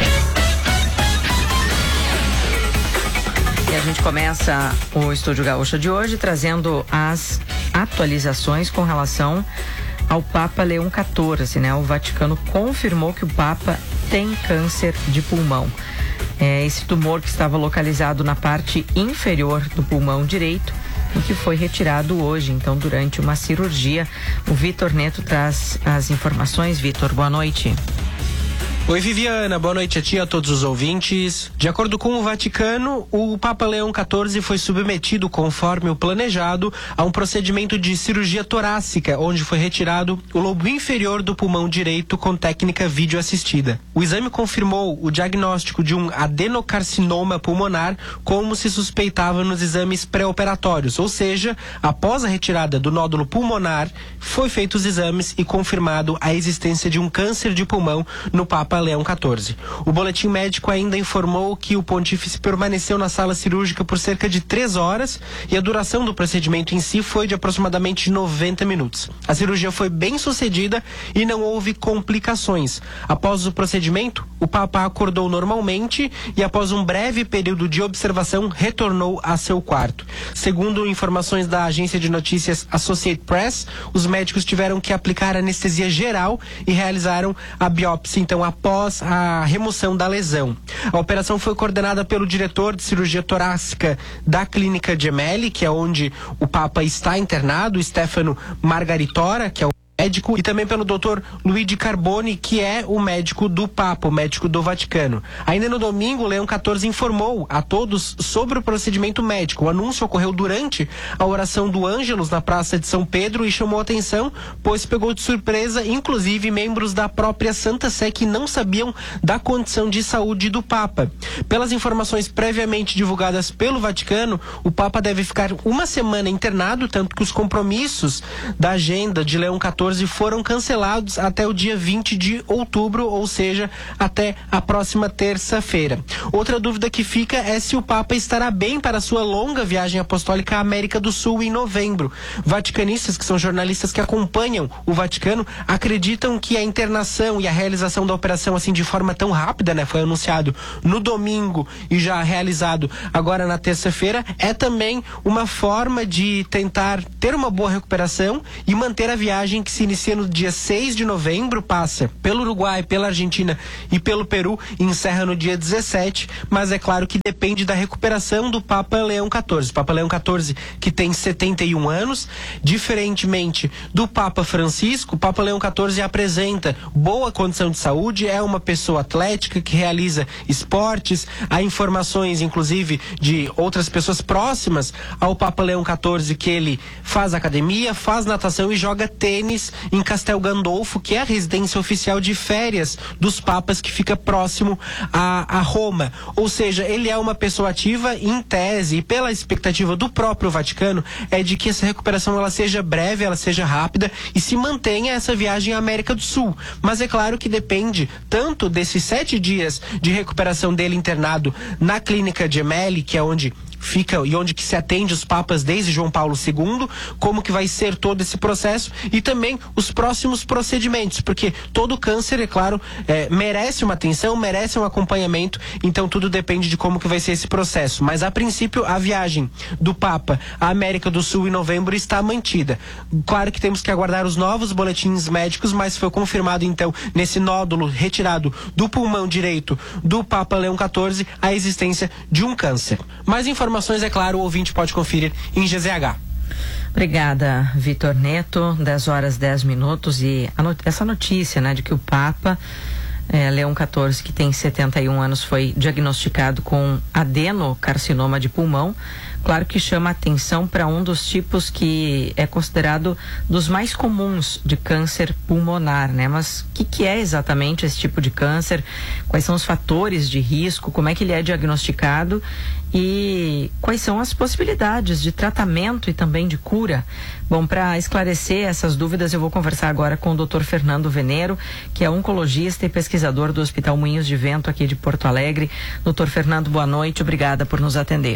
E a gente começa o Estúdio Gaúcha de hoje trazendo as atualizações com relação ao Papa Leão quatorze, né? O Vaticano confirmou que o Papa tem câncer de pulmão. É, esse tumor que estava localizado na parte inferior do pulmão direito e que foi retirado hoje, então, durante uma cirurgia. O Vitor Neto traz as informações. Vitor, boa noite. Oi, Viviana, boa noite a ti e a todos os ouvintes. De acordo com o Vaticano, o Papa Leão quatorze foi submetido, conforme o planejado, a um procedimento de cirurgia torácica, onde foi retirado o lobo inferior do pulmão direito com técnica videoassistida. O exame confirmou o diagnóstico de um adenocarcinoma pulmonar, como se suspeitava nos exames pré-operatórios, ou seja, após a retirada do nódulo pulmonar, foi feito os exames e confirmado a existência de um câncer de pulmão no Papa Papa Leão quatorze. O boletim médico ainda informou que o pontífice permaneceu na sala cirúrgica por cerca de três horas e a duração do procedimento em si foi de aproximadamente noventa minutos. A cirurgia foi bem sucedida e não houve complicações. Após o procedimento, o Papa acordou normalmente e após um breve período de observação retornou a seu quarto. Segundo informações da agência de notícias Associated Press, os médicos tiveram que aplicar anestesia geral e realizaram a biópsia, então, após a remoção da lesão. A operação foi coordenada pelo diretor de cirurgia torácica da Clínica Gemelli, que é onde o Papa está internado, Stefano Margaritora, que é o médico, e também pelo doutor Luigi Carboni, que é o médico do Papa, o médico do Vaticano. Ainda no domingo, Leão quatorze informou a todos sobre o procedimento médico. O anúncio ocorreu durante a oração do Ângelus na Praça de São Pedro e chamou atenção, pois pegou de surpresa, inclusive, membros da própria Santa Sé que não sabiam da condição de saúde do Papa. Pelas informações previamente divulgadas pelo Vaticano, o Papa deve ficar uma semana internado, tanto que os compromissos da agenda de Leão quatorze foram cancelados até o dia vinte de outubro, ou seja, até a próxima terça-feira. Outra dúvida que fica é se o Papa estará bem para sua longa viagem apostólica à América do Sul em novembro. Vaticanistas, que são jornalistas que acompanham o Vaticano, acreditam que a internação e a realização da operação assim de forma tão rápida, né, foi anunciado no domingo e já realizado agora na terça-feira, é também uma forma de tentar ter uma boa recuperação e manter a viagem que se inicia no dia seis de novembro, passa pelo Uruguai, pela Argentina e pelo Peru e encerra no dia dezessete, mas é claro que depende da recuperação do Papa Leão quatorze. Papa Leão quatorze, que tem setenta e um anos, diferentemente do Papa Francisco, o Papa Leão quatorze apresenta boa condição de saúde, é uma pessoa atlética que realiza esportes, há informações inclusive de outras pessoas próximas ao Papa Leão quatorze que ele faz academia, faz natação e joga tênis em Castel Gandolfo, que é a residência oficial de férias dos papas, que fica próximo a, a Roma. Ou seja, ele é uma pessoa ativa, em tese, e pela expectativa do próprio Vaticano, é de que essa recuperação ela seja breve, ela seja rápida e se mantenha essa viagem à América do Sul. Mas é claro que depende tanto desses sete dias de recuperação dele internado na Clínica Gemelli, que é onde fica e onde que se atende os papas desde João Paulo segundo, como que vai ser todo esse processo e também os próximos procedimentos, porque todo câncer, é claro, é, merece uma atenção, merece um acompanhamento, então tudo depende de como que vai ser esse processo, mas a princípio a viagem do Papa à América do Sul em novembro está mantida. Claro que temos que aguardar os novos boletins médicos, mas foi confirmado então nesse nódulo retirado do pulmão direito do Papa Leão quatorze a existência de um câncer. Mais informações Informações, é claro, o ouvinte pode conferir em G Z H. Obrigada, Vitor Neto. dez horas, dez minutos. E a not- essa notícia, né, de que o Papa é, Leão quatorze, que tem setenta e um anos, foi diagnosticado com adenocarcinoma de pulmão. Claro que chama atenção para um dos tipos que é considerado dos mais comuns de câncer pulmonar, né? Mas o que, que é exatamente esse tipo de câncer? Quais são os fatores de risco? Como é que ele é diagnosticado? E quais são as possibilidades de tratamento e também de cura? Bom, para esclarecer essas dúvidas, eu vou conversar agora com o doutor Fernando Venero, que é oncologista e pesquisador do Hospital Moinhos de Vento aqui de Porto Alegre. Doutor Fernando, boa noite, obrigada por nos atender.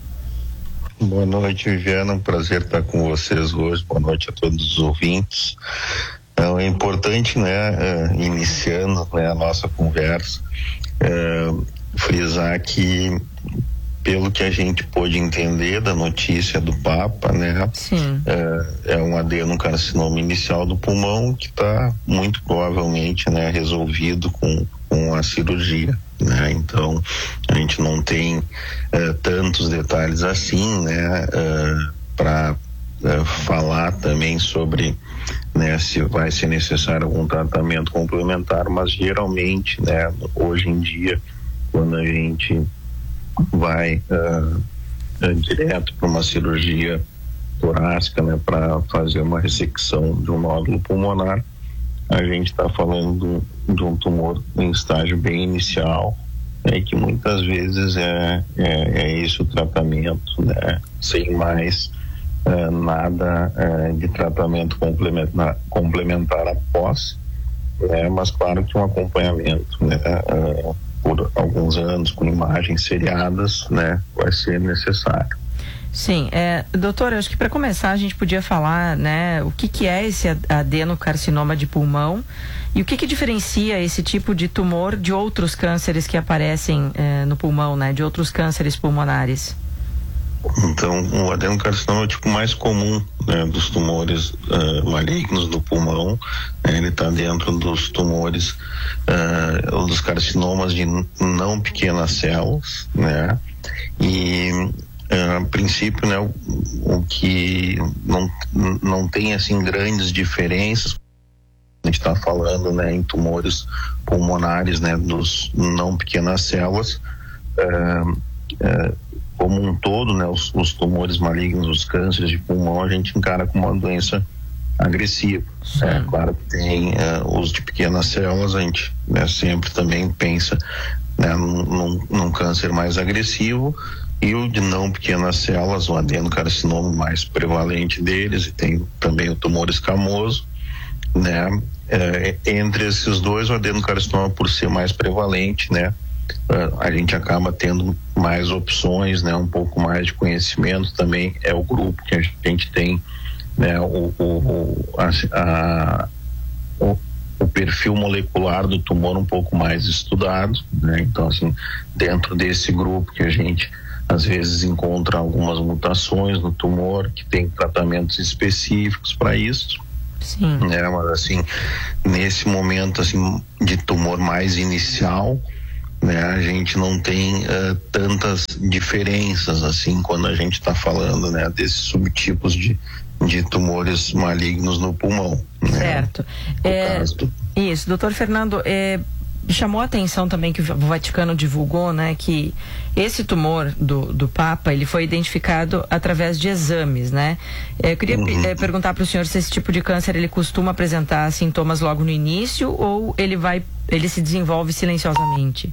Boa noite, Viviana, um prazer estar com vocês hoje, boa noite a todos os ouvintes. É importante, né, é, iniciando, né, a nossa conversa, é, frisar que, pelo que a gente pôde entender da notícia do Papa, né, Sim. é, é um adenocarcinoma inicial do pulmão que está muito provavelmente, né, resolvido com, com a cirurgia. Né? Então a gente não tem uh, tantos detalhes assim, né, uh, para uh, falar também sobre, né, se vai ser necessário algum tratamento complementar, mas geralmente, né, hoje em dia, quando a gente vai uh, uh, direto para uma cirurgia torácica, né, para fazer uma ressecção de um nódulo pulmonar, a gente está falando de um tumor em estágio bem inicial, né, que muitas vezes é, é, é esse o tratamento, né, sem mais uh, nada uh, de tratamento complementar, complementar após, né? Mas claro que um acompanhamento, né? Uh, por alguns anos com imagens seriadas, né? Vai ser necessário. Sim, é, doutor, acho que para começar a gente podia falar, né, o que que é esse adenocarcinoma de pulmão e o que que diferencia esse tipo de tumor de outros cânceres que aparecem é, no pulmão, né, de outros cânceres pulmonares. Então, o adenocarcinoma é o tipo mais comum, né, dos tumores uh, malignos do pulmão, né, ele está dentro dos tumores, uh, dos carcinomas de não pequenas células, né, e Uh, a princípio, né, o, o que não, não tem assim grandes diferenças, a gente está falando, né, em tumores pulmonares, né, dos não pequenas células, uh, uh, como um todo, né, os, os tumores malignos, os cânceres de pulmão, a gente encara como uma doença agressiva. É claro que tem uh, os de pequenas células, a gente, né, sempre também pensa, né, num, num, num câncer mais agressivo. E o de não pequenas células, o adenocarcinoma mais prevalente deles, e tem também o tumor escamoso, né? É, entre esses dois, o adenocarcinoma, por ser mais prevalente, né? A gente acaba tendo mais opções, né? Um pouco mais de conhecimento também, é o grupo que a gente tem, né? O, o, a, a, o, o perfil molecular do tumor um pouco mais estudado, né? Então, assim, dentro desse grupo que a gente às vezes encontra algumas mutações no tumor que tem tratamentos específicos para isso. Sim. Né? Mas assim, nesse momento assim de tumor mais inicial, né, a gente não tem uh, tantas diferenças assim quando a gente está falando, né, desses subtipos de de tumores malignos no pulmão. Né? Certo. É, do... Isso, doutor Fernando, é, chamou a atenção também que o Vaticano divulgou, né, que esse tumor do, do Papa, ele foi identificado através de exames, né? É, eu queria uhum. é, perguntar para o senhor se esse tipo de câncer ele costuma apresentar sintomas logo no início ou ele vai, ele se desenvolve silenciosamente?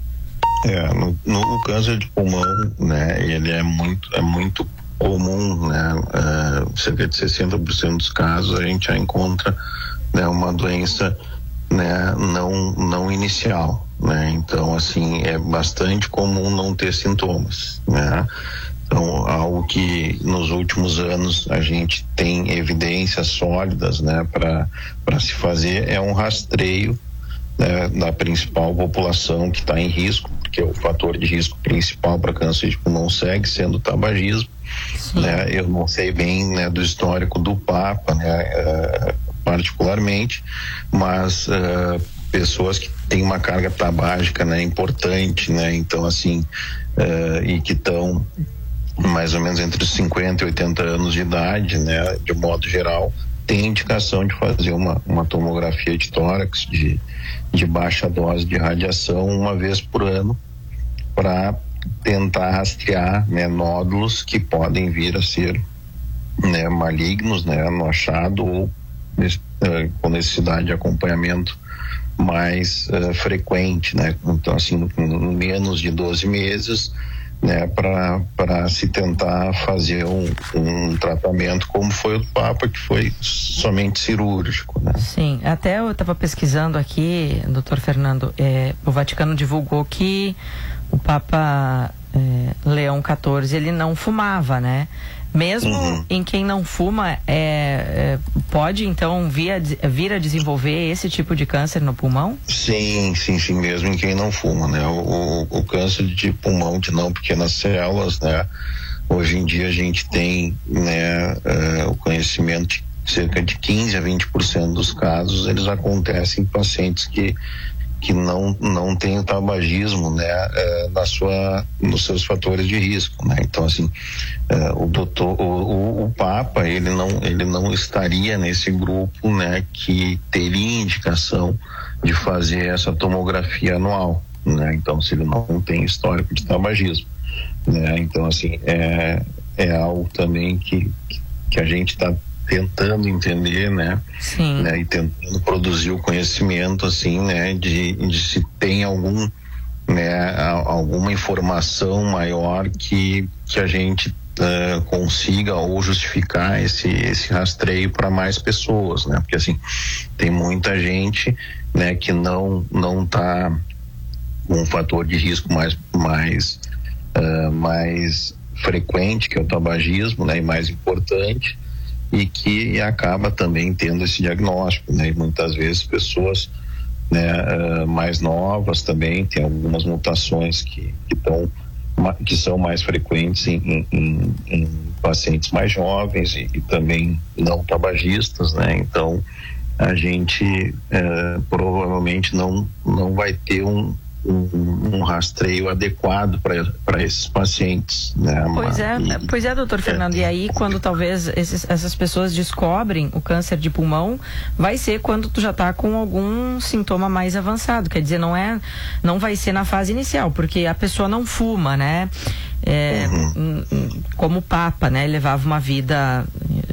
É, no, no câncer de pulmão, né, ele é muito, é muito comum, né? Uh, cerca de sessenta por cento dos casos a gente já encontra, né, uma doença, né, não, não inicial, né? Então, assim, é bastante comum não ter sintomas, né? Então, algo que nos últimos anos a gente tem evidências sólidas, né, para para se fazer é um rastreio, né, da principal população que está em risco, porque o fator de risco principal para câncer de pulmão segue sendo o tabagismo, né? Eu não sei bem, né, do histórico do Papa, né, uh, particularmente, mas uh, pessoas que têm uma carga tabágica, né, importante, né, então assim, uh, e que estão mais ou menos entre os cinquenta e oitenta anos de idade, né, de modo geral, tem indicação de fazer uma, uma tomografia de tórax de, de baixa dose de radiação uma vez por ano para tentar rastrear, né, nódulos que podem vir a ser, né, malignos, né, no achado ou uh, com necessidade de acompanhamento mais uh, frequente, né? Então, assim, em menos de doze meses, né, para para se tentar fazer um, um tratamento como foi o Papa, que foi somente cirúrgico, né? Sim, até eu estava pesquisando aqui, doutor Fernando, é, o Vaticano divulgou que o Papa é, Leão quatorze, ele não fumava, né? Mesmo uhum. em quem não fuma, é, é, pode então vir a, vir a desenvolver esse tipo de câncer no pulmão? Sim, sim, sim, mesmo em quem não fuma, né? O, o, o câncer de pulmão de não pequenas células, né? Hoje em dia a gente tem, né, uh, o conhecimento de cerca de quinze a vinte por cento dos casos, eles acontecem em pacientes que que não não tem o tabagismo, né, uh, na sua nos seus fatores de risco, né? Então, assim, uh, o doutor o, o, o Papa, ele não ele não estaria nesse grupo, né, que teria indicação de fazer essa tomografia anual, né? Então, se ele não tem histórico de tabagismo, né? Então, assim, é é algo também que que a gente está tentando entender, né? Sim. Né? E tentando produzir o conhecimento, assim, né? De, de se tem algum, né? A, alguma informação maior que, que a gente uh, consiga ou justificar esse, esse rastreio para mais pessoas, né? Porque assim, tem muita gente, né, que não não está com um fator de risco mais mais uh, mais frequente, que é o tabagismo, né, e mais importante, e que acaba também tendo esse diagnóstico, né? E muitas vezes pessoas, né, uh, mais novas também tem algumas mutações que que, tão, que são mais frequentes em, em, em pacientes mais jovens e, e também não tabagistas, né? Então a gente uh, provavelmente não não vai ter um Um, um rastreio adequado para esses pacientes, né? Pois é, e, pois é, doutor Fernando, é. E aí quando talvez esses, essas pessoas descobrem o câncer de pulmão, vai ser quando tu já está com algum sintoma mais avançado, quer dizer, não é, não vai ser na fase inicial, porque a pessoa não fuma, né? É, uhum. Como o Papa, né? Ele levava uma vida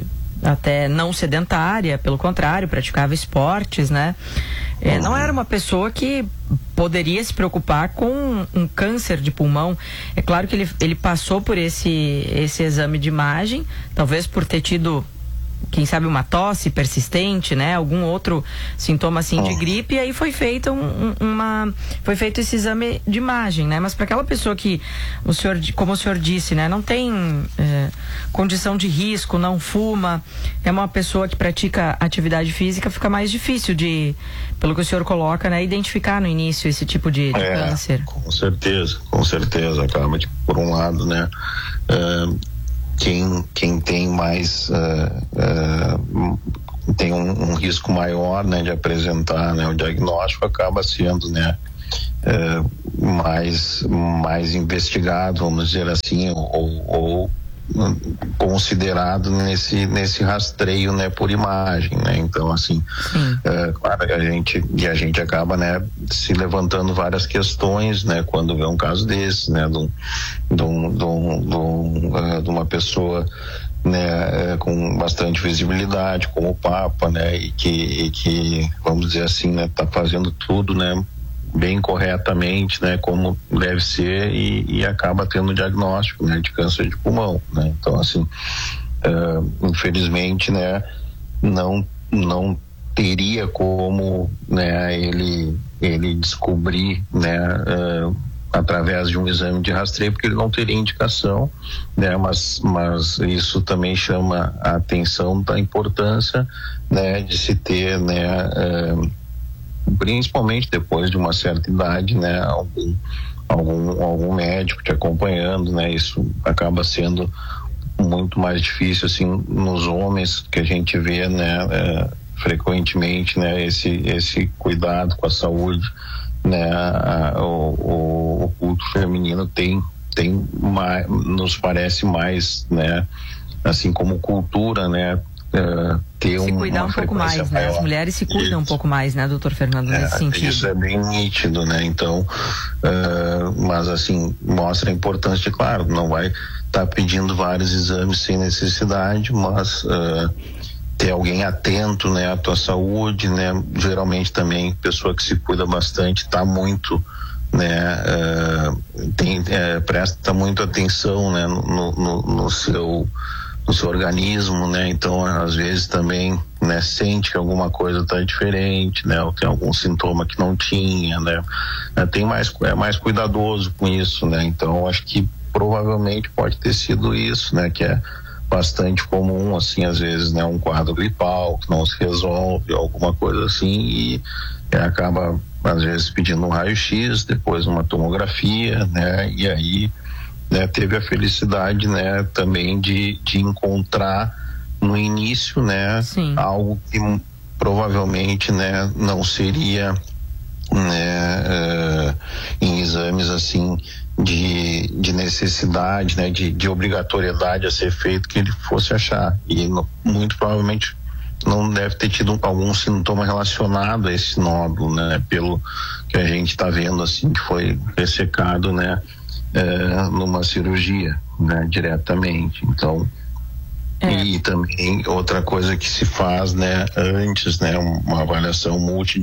até não sedentária, pelo contrário, praticava esportes, né? É, não era uma pessoa que poderia se preocupar com um câncer de pulmão. É claro que ele, ele passou por esse, esse exame de imagem, talvez por ter tido, quem sabe, uma tosse persistente, né? Algum outro sintoma assim de gripe, e aí foi feito um, uma, foi feito esse exame de imagem, né? Mas para aquela pessoa que, o senhor, como o senhor disse, né? Não tem é, condição de risco, não fuma, é uma pessoa que pratica atividade física, fica mais difícil de, pelo que o senhor coloca, né? Identificar no início esse tipo de, de é, câncer. Com certeza, com certeza, acaba de, por um lado, né? Uh, Quem, quem tem mais uh, uh, tem um, um risco maior, né, de apresentar, né, o diagnóstico, acaba sendo, né, uh, mais mais investigado, vamos dizer assim, ou, ou considerado nesse nesse rastreio, né, por imagem, né? Então assim, uh, claro, a gente e a gente acaba, né, se levantando várias questões, né, quando vê um caso desse, né, de um, de um, de um, de um, uh, de uma pessoa, né, com bastante visibilidade, como o Papa, né, e que e que vamos dizer assim, né, tá fazendo tudo, né, bem corretamente, né, como deve ser, e, e acaba tendo diagnóstico, né, de câncer de pulmão, né? Então assim, uh, infelizmente, né, não não teria como, né, ele ele descobrir, né, uh, através de um exame de rastreio, porque ele não teria indicação, né, mas mas isso também chama a atenção da importância, né, de se ter, né, uh, principalmente depois de uma certa idade, né, algum, algum, algum médico te acompanhando, né, isso acaba sendo muito mais difícil, assim, nos homens, que a gente vê, né, é, frequentemente, né, esse, esse cuidado com a saúde, né, a, o, o, o culto feminino tem, tem mais, nos parece mais, né, assim como cultura, né, Uh, ter se um, cuidar um pouco mais, né? As mulheres se cuidam isso. um pouco mais, né, doutor Fernando, é, nesse sentido. Isso é bem nítido, né? Então, uh, mas assim, mostra a importância de, claro, não vai estar tá pedindo vários exames sem necessidade, mas uh, ter alguém atento, né, à tua saúde, né? Geralmente também, pessoa que se cuida bastante, tá muito, né, uh, tem, é, presta muito atenção, né, no, no, no seu no seu organismo, né? Então, às vezes também, né, sente que alguma coisa está diferente, né? Ou tem algum sintoma que não tinha, né? Tem mais, é mais cuidadoso com isso, né? Então, acho que provavelmente pode ter sido isso, né? Que é bastante comum, assim, às vezes, né? Um quadro gripal que não se resolve, alguma coisa assim, e é, acaba, às vezes, pedindo um raio-x, depois uma tomografia, né? E aí, né, teve a felicidade, né, também de, de encontrar no início, né, Sim. algo que provavelmente, né, não seria, né, uh, em exames assim de, de necessidade, né, de, de obrigatoriedade a ser feito, que ele fosse achar, e no, muito provavelmente não deve ter tido algum sintoma relacionado a esse nódulo, né, pelo que a gente está vendo, assim, que foi ressecado, né, É, numa cirurgia, né, diretamente. Então, é. E também outra coisa que se faz, né, antes, né, uma avaliação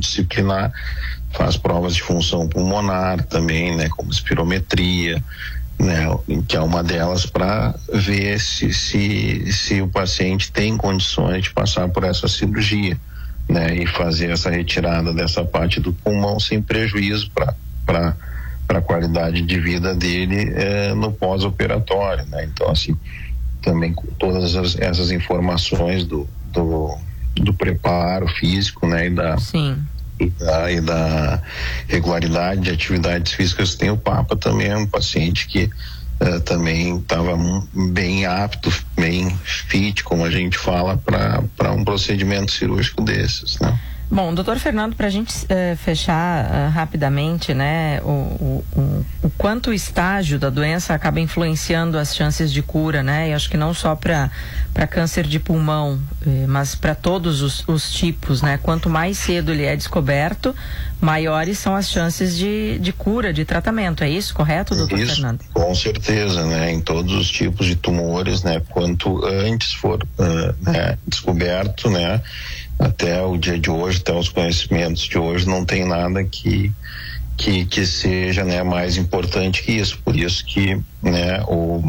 multidisciplinar, faz provas de função pulmonar também, né, como espirometria, né, que é uma delas para ver se, se, se o paciente tem condições de passar por essa cirurgia, né, e fazer essa retirada dessa parte do pulmão sem prejuízo para para para a qualidade de vida dele eh, no pós-operatório, né? Então, assim, também com todas as, essas informações do, do, do preparo físico, né? E da, Sim. E da, e da regularidade de atividades físicas. Tem o Papa também, é um paciente que eh, também estava bem apto, bem fit, como a gente fala, para um procedimento cirúrgico desses, né? Bom, doutor Fernando, para a gente uh, fechar uh, rapidamente, né, o, o, o, o quanto o estágio da doença acaba influenciando as chances de cura, né? E acho que não só para para câncer de pulmão, eh, mas para todos os, os tipos, né? Quanto mais cedo ele é descoberto, maiores são as chances de, de cura, de tratamento. É isso, correto, doutor Isso, Fernando? Com certeza, né? Em todos os tipos de tumores, né? Quanto antes for uh, né, descoberto, né? Até o dia de hoje, até os conhecimentos de hoje, não tem nada que que, que seja, né, mais importante que isso. Por isso que, né, o,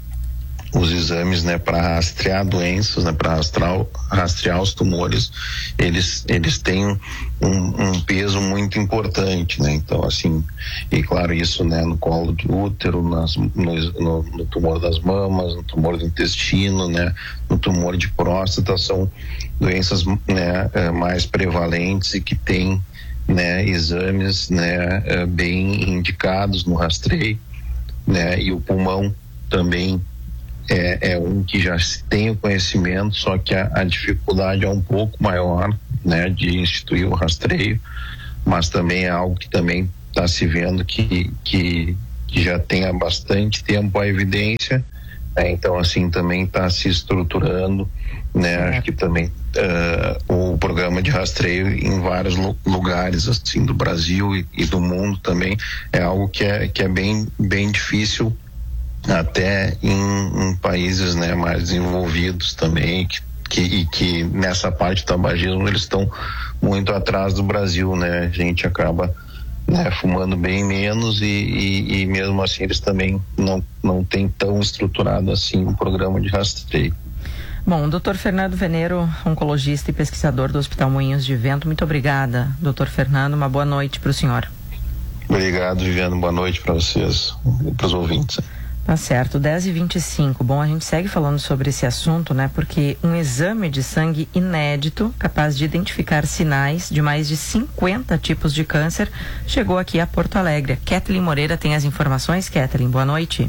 os exames, né, para rastrear doenças, né, para rastrear, rastrear os tumores, eles eles têm um, um peso muito importante, né? Então, assim, e claro, isso, né, no colo de útero, nas, no, no, no tumor das mamas, no tumor do intestino, né, no tumor de próstata, são doenças, né, mais prevalentes e que têm, né, exames, né, bem indicados no rastreio, né, e o pulmão também é, é um que já se tem o conhecimento, só que a, a dificuldade é um pouco maior, né, de instituir o rastreio, mas também é algo que também está se vendo que, que, que já tem há bastante tempo a evidência, né, então assim também está se estruturando, né, acho que também uh, o programa de rastreio em vários lugares assim do Brasil e, e do mundo também é algo que é que é bem bem difícil até em, em países, né, mais desenvolvidos também, que, que e que nessa parte do tabagismo eles estão muito atrás do Brasil, né? A gente acaba, né, fumando bem menos e, e, e mesmo assim eles também não não têm tão estruturado assim um programa de rastreio. Bom, doutor Fernando Veneiro, oncologista e pesquisador do Hospital Moinhos de Vento, muito obrigada, doutor Fernando, uma boa noite para o senhor. Obrigado, Viviane, boa noite para vocês e para os ouvintes. Tá certo, dez e vinte e cinco. Bom, a gente segue falando sobre esse assunto, né? Porque um exame de sangue inédito, capaz de identificar sinais de mais de cinquenta tipos de câncer, chegou aqui a Porto Alegre. Kathleen Moreira tem as informações. Kathleen, boa noite.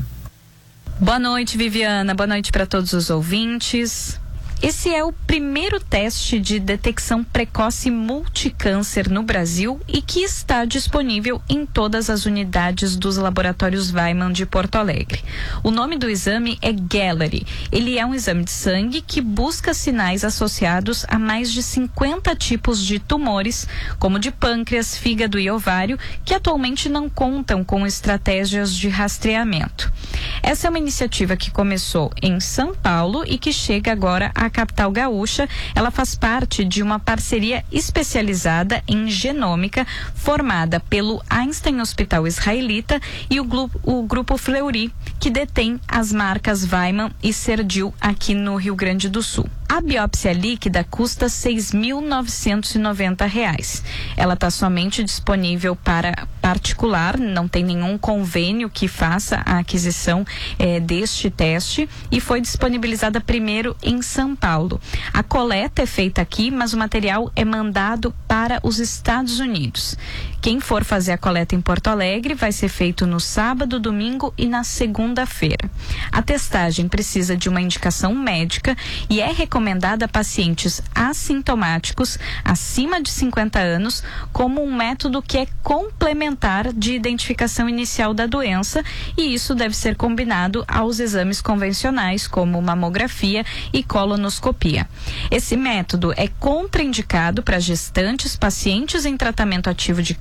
Boa noite, Viviana. Boa noite para todos os ouvintes. Esse é o primeiro teste de detecção precoce multicâncer no Brasil e que está disponível em todas as unidades dos laboratórios Weimann de Porto Alegre. O nome do exame é Gallery. Ele é um exame de sangue que busca sinais associados a mais de cinquenta tipos de tumores, como de pâncreas, fígado e ovário, que atualmente não contam com estratégias de rastreamento. Essa é uma iniciativa que começou em São Paulo e que chega agora a capital gaúcha. Ela faz parte de uma parceria especializada em genômica formada pelo Einstein Hospital Israelita e o, glu- o Grupo Fleury, que detém as marcas Weimann e Serdil aqui no Rio Grande do Sul. A biópsia líquida custa seis mil novecentos e noventa reais. Ela está somente disponível para particular, não tem nenhum convênio que faça a aquisição eh, deste teste e foi disponibilizada primeiro em São Paulo. A coleta é feita aqui, mas o material é mandado para os Estados Unidos. Quem for fazer a coleta em Porto Alegre vai ser feito no sábado, domingo e na segunda-feira. A testagem precisa de uma indicação médica e é recomendada a pacientes assintomáticos acima de cinquenta anos como um método que é complementar de identificação inicial da doença, e isso deve ser combinado aos exames convencionais como mamografia e colonoscopia. Esse método é contraindicado para gestantes, pacientes em tratamento ativo de câncer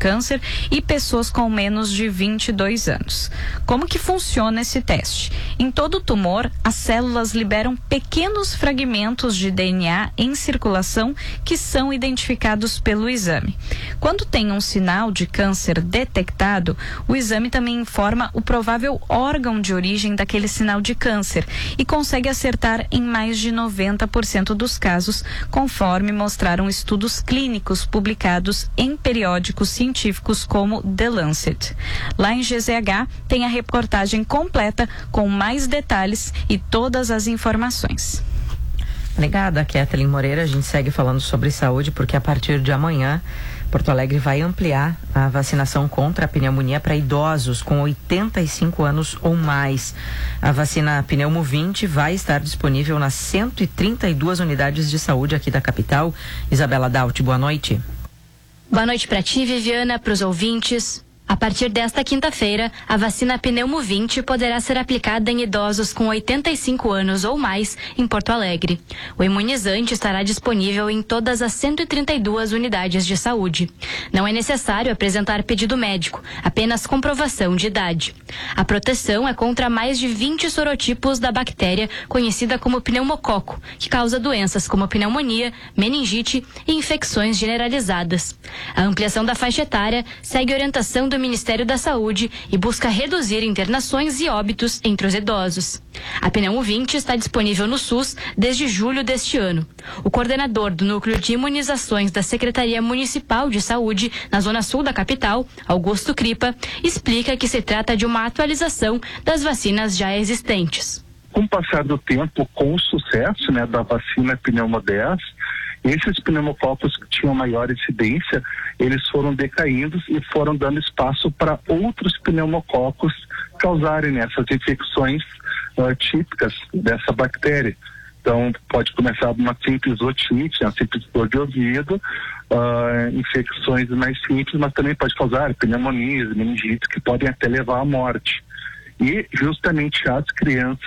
câncer e pessoas com menos de vinte e dois anos. Como que funciona esse teste? Em todo tumor, as células liberam pequenos fragmentos de D N A em circulação que são identificados pelo exame. Quando tem um sinal de câncer detectado, o exame também informa o provável órgão de origem daquele sinal de câncer e consegue acertar em mais de noventa por cento dos casos, conforme mostraram estudos clínicos publicados em periódicos científicos como The Lancet. Lá em G Z H tem a reportagem completa com mais detalhes e todas as informações. Obrigada, Kathleen Moreira. A gente segue falando sobre saúde porque a partir de amanhã Porto Alegre vai ampliar a vacinação contra a pneumonia para idosos com oitenta e cinco anos ou mais. A vacina Pneumo vinte vai estar disponível nas cento e trinta e duas unidades de saúde aqui da capital. Isabela Daut, boa noite. Boa noite para ti, Viviana, para os ouvintes. A partir desta quinta-feira, a vacina Pneumo vinte poderá ser aplicada em idosos com oitenta e cinco anos ou mais em Porto Alegre. O imunizante estará disponível em todas as cento e trinta e duas unidades de saúde. Não é necessário apresentar pedido médico, apenas comprovação de idade. A proteção é contra mais de vinte sorotipos da bactéria conhecida como pneumococo, que causa doenças como pneumonia, meningite e infecções generalizadas. A ampliação da faixa etária segue orientação do do Ministério da Saúde e busca reduzir internações e óbitos entre os idosos. A Pneumo vinte está disponível no SUS desde julho deste ano. O coordenador do Núcleo de Imunizações da Secretaria Municipal de Saúde, na Zona Sul da capital, Augusto Cripa, explica que se trata de uma atualização das vacinas já existentes. Com o passar do tempo, com o sucesso, né, da vacina Pneumo dez, esses pneumococos que tinham maior incidência, eles foram decaindo e foram dando espaço para outros pneumococos causarem, né, essas infecções uh, típicas dessa bactéria. Então, pode começar uma simples otite, uma simples dor de ouvido, uh, infecções mais simples, mas também pode causar pneumonias, meningites, que podem até levar à morte. E justamente as crianças